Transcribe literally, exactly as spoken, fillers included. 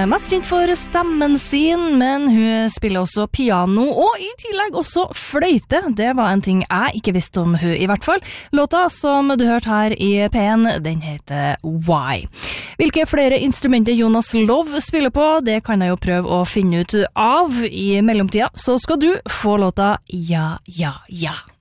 er mest kjent for stemmen sin, men hun spiller også piano, og i tillegg også fløyte. Det var en ting jeg ikke visste om hun i hvert fall. Låta som du hørte her i P en, den heter Why. Hvilke flere instrumenter Jonas Love spiller på, det kan jeg jo prøve å finne ut av i mellomtida, så skal du få låta Ja, ja, ja.